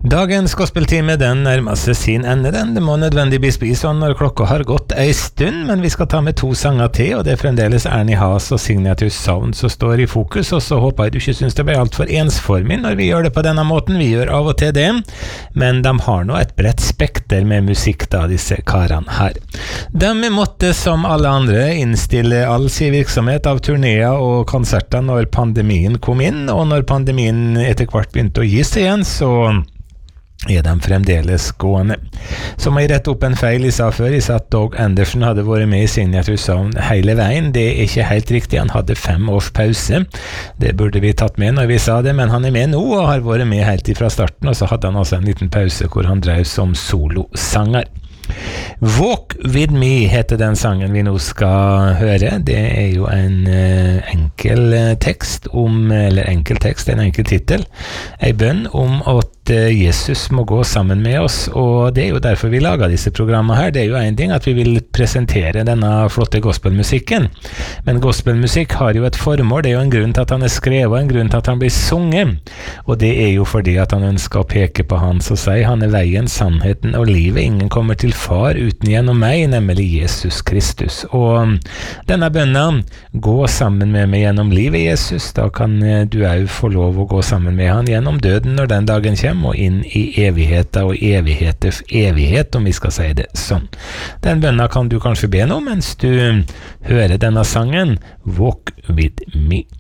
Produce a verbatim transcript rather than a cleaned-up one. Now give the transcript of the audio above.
Dagens gospeltime, den nærmer seg sin ende, den. Det må nødvendigvis bli sånn når klokka har gått ei stund, men vi skal ta med to sanger til, og det er fremdeles Ernie Haas og Signature Sound som står i fokus, og så håper jeg du ikke synes det blir alt for ensformig når vi gjør det på denne måten. Vi gjør av og til det, men de har nå et bredt spekter med musikk da, disse karene her. De måtte som alle andre innstille all sin virksomhet av turnéer og konserter når pandemien kom inn, og når pandemien etter hvert begynte å gi seg igjen, så er de fremdeles gående. Så må jeg rette opp en feil jeg sa før. Jeg sa at Doug Anderson hadde vært med i Signature Sound hele veien. Det er ikke helt riktig. Han hadde fem års pause. Det burde vi tatt med når vi sa det, men han er med nå og har vært med helt fra starten, og så hadde han også en liten pause hvor han drev som solosanger. Walk With Me heter den sangen vi nå skal høre. Det er jo en uh, enkel uh, tekst om, eller enkel tekst, en enkel titel, en bønn om at uh, Jesus må gå sammen med oss, og det er jo derfor vi lager disse programmene her. Det er jo en ting at vi vil presentere denne flotte gospelmusikken, men gospelmusikk har jo et formål. Det er jo en grunn til at han er skrevet, en grunn til at han blir sunget, og det er jo fordi at han ønsker å peke på han som sier han er veien, sannheten og livet. Ingen kommer til far uten gjennom meg, nemlig Jesus Kristus. Og denne bønnen, gå sammen med meg gjennom livet, Jesus, da kan du også få lov å gå sammen med han gjennom døden når den dagen kommer, og inn i evigheter og evigheters evighet, om vi skal si det sånn. Den bønnen kan du kanskje be nå, mens du hører denne sangen, Walk With Me.